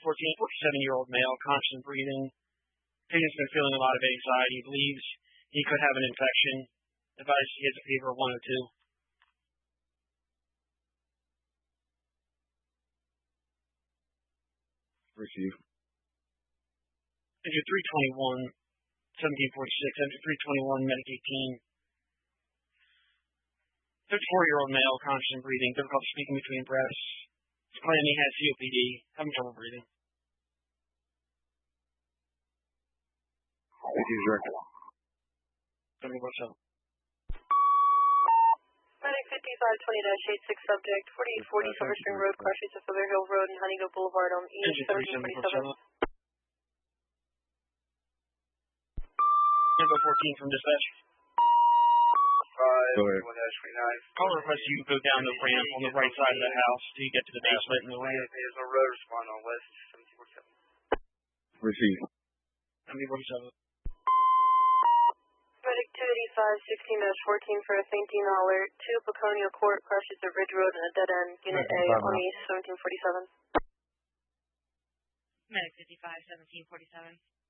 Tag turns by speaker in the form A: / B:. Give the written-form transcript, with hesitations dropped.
A: 47-year-old male, conscious and breathing. Patient's been feeling a lot of anxiety. He believes he could have an infection. Advised he has a fever of 102.
B: Receive.
A: Engine 321, 1746. Engine 321, medic 18. 54-year-old male, conscious and breathing. Difficulty speaking between breaths. He's claiming he has COPD. Having trouble breathing.
B: Receive director.
A: 7447.
C: Medic 5520-86 subject, 4840 Silver Spring Road, crossings of Feather Hill Road and Honeygo Boulevard on E.
A: Engine
C: 1747.
A: Number 14 from dispatch.
B: 5-1-29.
A: Call request you go down the ramp on the right side of the house till you get to the basement and the ramp.
D: There's no road respond on West 1747.
B: Receive.
A: 1747.
C: Medic 285-16-14 for a fainting alert, 2 Baconio Court, crashes at Ridge Road and a dead end, Unit A on East 1747.
E: Medic 55-1747.